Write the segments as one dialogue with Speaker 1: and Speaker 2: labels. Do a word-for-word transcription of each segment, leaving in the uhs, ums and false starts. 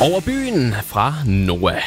Speaker 1: Over byen fra Noah.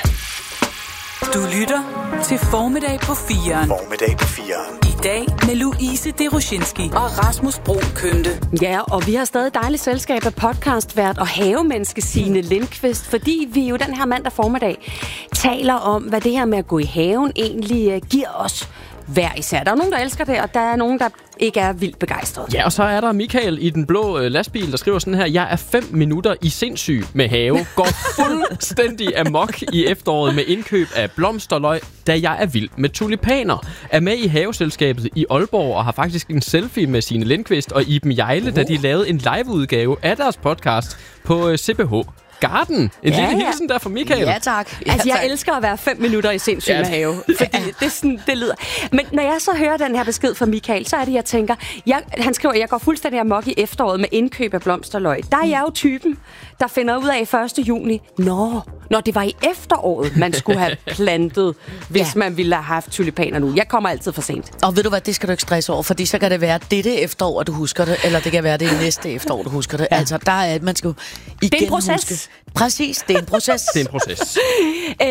Speaker 2: Du lytter til Formiddag på firen.
Speaker 3: Formiddag på firen.
Speaker 2: I dag med Louise Deroshinski og Rasmus Bro Kønte.
Speaker 4: Ja, og vi har stadig dejligt selskab af podcastvært og havemenneske Signe Lindqvist, fordi vi jo den her mandag formiddag taler om, hvad det her med at gå i haven egentlig uh, giver os hver især. Der er nogen, der elsker det, og der er nogen, der ikke er vildt begejstret.
Speaker 1: Ja, og så er der Michael i den blå øh, lastbil, der skriver sådan her: jeg er fem minutter i sindssyg med have. Går fuldstændig amok i efteråret med indkøb af blomsterløg, da jeg er vild med tulipaner. Er med i haveselskabet i Aalborg og har faktisk en selfie med Signe Lindqvist og Iben Jejle, uh. da de lavede en liveudgave af deres podcast på øh, C B H Garden. En ja, lille ja. hilsen der fra Michael.
Speaker 4: Ja, tak. Ja, altså, jeg tak. elsker at være fem minutter i sindssyg ja. med have. Fordi det, er sådan, det lyder. Men når jeg så hører den her besked fra Michael, så er det, jeg tænker... Jeg, han skriver, at jeg går fuldstændig amok i efteråret med indkøb af blomsterløg. Der er jeg jo typen, der finder ud af første juni. Nå, når det var i efteråret, man skulle have plantet, hvis ja. man ville have haft tulipaner nu. Jeg kommer altid for sent.
Speaker 5: Og ved du hvad, det skal du ikke stresse over, fordi så kan det være dette efterår, du husker det, eller det kan være det næste efterår, du husker det. Ja. Altså, der er, man skal jo igen
Speaker 4: det er en proces.
Speaker 5: Huske. Præcis, det er en proces.
Speaker 1: Det er en proces.
Speaker 4: øh,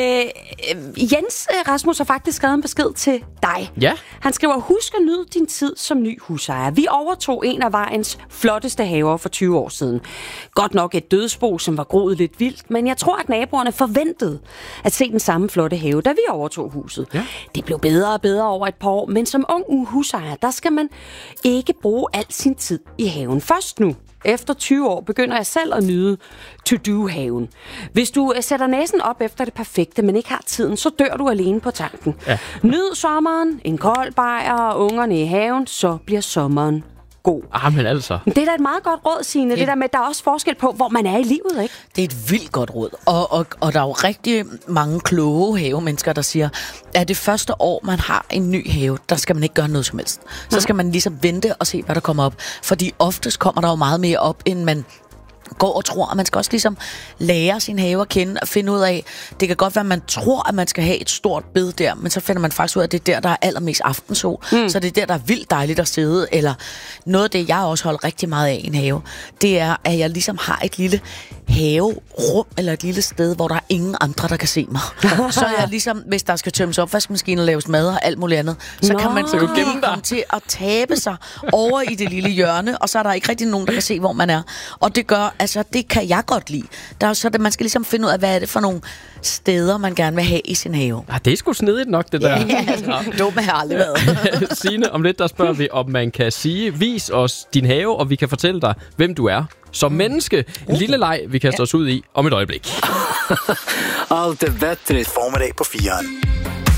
Speaker 4: Jens Rasmus har faktisk skrevet en besked til dig.
Speaker 1: Ja.
Speaker 4: Han skriver, husk at nyde din tid som ny husejer. Vi overtog en af vejens flotteste haver for tyve år siden. Godt nok et dødsbo, som var groet lidt vildt, men jeg tror, at naboerne forventede at se den samme flotte have, da vi overtog huset. Ja. Det blev bedre og bedre over et par år, men som ung husejer, der skal man ikke bruge al sin tid i haven. Først nu, efter tyve år, begynder jeg selv at nyde to-do-haven. Hvis du sætter næsen op efter det perfekte, men ikke har tiden, så dør du alene på tanken. Ja. Nyd sommeren, en kold bajer og ungerne i haven, så bliver sommeren god.
Speaker 1: Ah, men altså.
Speaker 4: Det er da et meget godt råd, Signe. Det, det der med, der er også forskel på, hvor man er i livet, ikke?
Speaker 5: Det er et vildt godt råd. Og, og, og der er jo rigtig mange kloge havemennesker, der siger, at det første år, man har en ny have, der skal man ikke gøre noget som helst. Så skal man ligesom vente og se, hvad der kommer op. Fordi oftest kommer der jo meget mere op, end man går og tror, at man skal også ligesom lære sin have at kende og finde ud af, det kan godt være, at man tror, at man skal have et stort bed der, men så finder man faktisk ud af, at det er der, der er allermest aftensol. Mm. Så det er der, der er vildt dejligt at sidde. Eller noget af det, jeg også holder rigtig meget af i en have, det er, at jeg ligesom har et lille haverum, eller et lille sted, hvor der er ingen andre, der kan se mig. Så jeg ligesom, hvis der skal tømmes opvaskemaskiner og laves mad og alt muligt andet, så Nå. kan man så komme til at tabe sig over i det lille hjørne, og så er der ikke rigtig nogen, der kan se, hvor man er. Og det gør, altså, det kan jeg godt lide. Der er så det, man skal ligesom finde ud af, hvad er det for nogle steder, man gerne vil have i sin have.
Speaker 1: Ah, det er sgu snedigt nok, det der.
Speaker 5: Ja, dumme har aldrig været.
Speaker 1: Signe, om lidt, der spørger vi, om man kan sige, vis os din have, og vi kan fortælle dig, hvem du er som menneske. En lille leg, vi kaster os ud i om et øjeblik.
Speaker 3: Alt det bedre. Formiddag på firen.